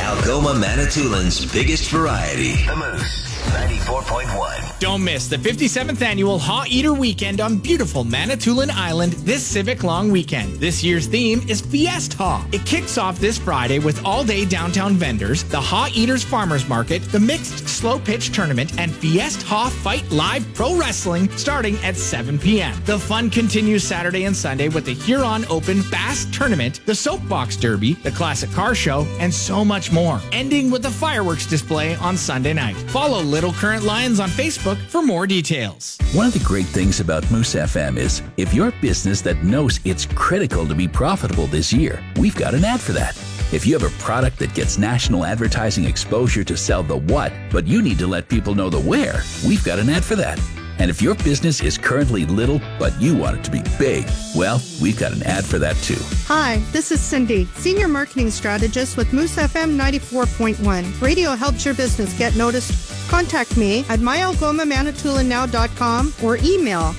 Algoma Manitoulин's biggest variety. The Moose 94.1. Don't miss the 57th annual Haw Eater Weekend on beautiful Manitoulin Island this civic long weekend. This year's theme is Fiesta Haw. It kicks off this Friday with all-day downtown vendors, the Haw Eaters Farmers Market, the mixed slow pitch tournament, and Fiesta Haw Fight Live Pro Wrestling starting at 7 p.m. The fun continues Saturday and Sunday with the Huron Open Bass Tournament, the Soapbox Derby, the Classic Car Show, and so much more. Ending with a fireworks display on Sunday night. Follow Little Current Lions on Facebook for more details. One of the great things about Moose FM is if you're a business that knows it's critical to be profitable this year, we've got an ad for that. If you have a product that gets national advertising exposure to sell the what, but you need to let people know the where, we've got an ad for that. And if your business is currently little, but you want it to be big, well, we've got an ad for that too. Hi, this is Cindy, Senior Marketing Strategist with Moose FM 94.1. Radio helps your business get noticed. Contact me at myalgomamanitoulinow.com or email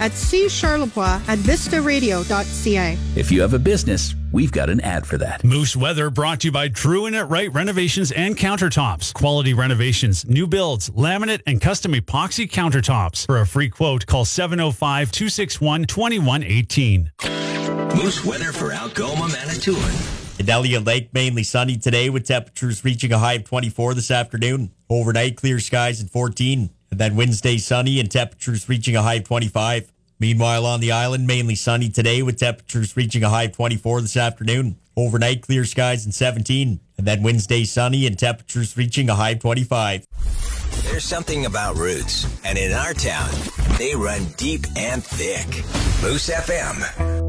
atccharlevoix@vistaradio.ca. If you have a business, we've got an ad for that. Moose Weather brought to you by True and It Right Renovations and Countertops. Quality renovations, new builds, laminate, and custom epoxy countertops. For a free quote, call 705-261-2118. Moose weather for Algoma Manitoulin. In Elliott Lake, mainly sunny today with temperatures reaching a high of 24 this afternoon. Overnight, clear skies at 14. And then Wednesday, sunny and temperatures reaching a high of 25. Meanwhile, on the island, mainly sunny today with temperatures reaching a high of 24 this afternoon. Overnight, clear skies at 17. And then Wednesday, sunny and temperatures reaching a high of 25. There's something about roots, and in our town, they run deep and thick. Moose FM